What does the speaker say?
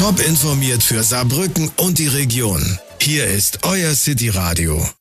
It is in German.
Top informiert für Saarbrücken und die Region. Hier ist euer City Radio.